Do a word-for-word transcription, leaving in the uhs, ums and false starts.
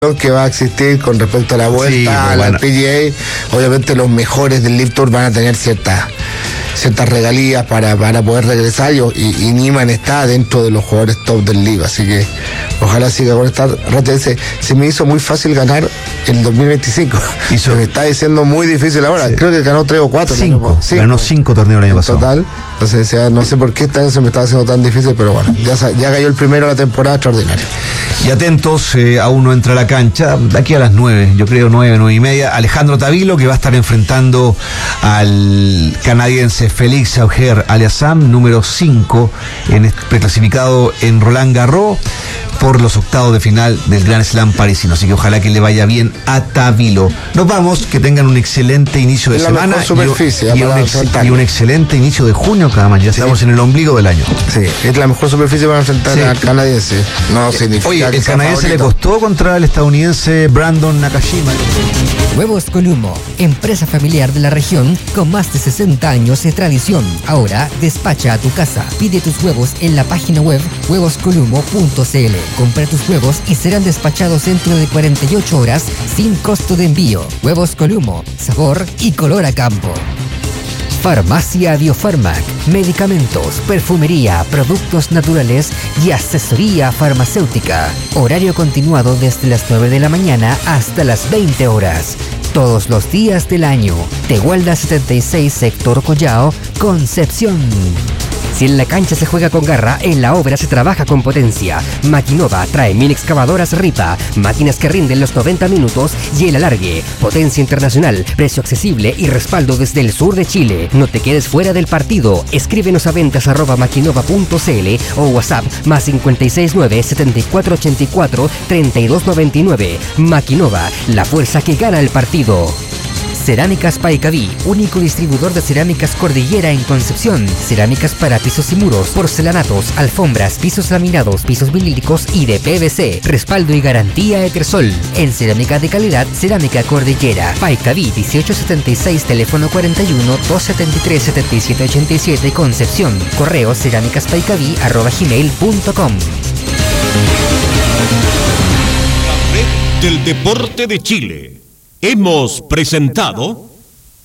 que va a existir con respecto a la vuelta sí, a la P G A. Obviamente los mejores del Live Tour van a tener ciertas ciertas regalías para, para poder regresar y, y, y Niemann está dentro de los jugadores top del Live, así que ojalá siga con esta racha. Dice, se me hizo muy fácil ganar el dos mil veinticinco. Hizo, me está diciendo muy difícil ahora. Sí. Creo que ganó tres o cuatro. Cinco. cinco. Ganó cinco torneos el año pasado. Total. Entonces, o sea, no sé por qué este año se me estaba haciendo tan difícil, pero bueno, ya, ya cayó el primero de la temporada extraordinaria. Y atentos, eh, aún no entra a la cancha, de aquí a las nueve, yo creo nueve, nueve y media, Alejandro Tavilo, que va a estar enfrentando al canadiense Félix Auger-Aliassime, número cinco, en preclasificado en Roland Garros, por los octavos de final del Grand Slam parisino. Así que ojalá que le vaya bien a Tavilo. Nos vamos, que tengan un excelente inicio de la semana y, y, un ex, y un excelente inicio de junio, cada mañana. Ya sí. Estamos en el ombligo del año. Sí, es la mejor superficie para enfrentar sí. al canadiense. No significa Oye, que el canadiense le costó contra el estadounidense Brandon Nakashima. Huevos Columo, empresa familiar de la región con más de sesenta años de tradición. Ahora despacha a tu casa. Pide tus huevos en la página web huevos columo punto c l. Compra tus huevos y serán despachados dentro de cuarenta y ocho horas sin costo de envío. Huevos Columo, sabor y color a campo. Farmacia Biofarmac, medicamentos, perfumería, productos naturales y asesoría farmacéutica. Horario continuado desde las nueve de la mañana hasta las veinte horas. Todos los días del año. Tehualda setenta y seis, Sector Collao, Concepción. Si en la cancha se juega con garra, en la obra se trabaja con potencia. Maquinova trae mil excavadoras Ripa, máquinas que rinden los noventa minutos y el alargue. Potencia internacional, precio accesible y respaldo desde el sur de Chile. No te quedes fuera del partido. Escríbenos a ventas arroba maquinova punto c l o WhatsApp más cincuenta y seis nueve, setenta y cuatro ochenta y cuatro, treinta y dos noventa y nueve. Maquinova, la fuerza que gana el partido. Cerámicas Paicaví, único distribuidor de cerámicas Cordillera en Concepción. Cerámicas para pisos y muros, porcelanatos, alfombras, pisos laminados, pisos vinílicos y de P V C. Respaldo y garantía Etersol. En cerámica de calidad, Cerámica Cordillera. Paicaví dieciocho setenta y seis, teléfono cuarenta y uno, doscientos setenta y tres, setenta y siete ochenta y siete, Concepción. Correo cerámicaspaicaví arroba gmail punto com. La red del deporte de Chile. Hemos presentado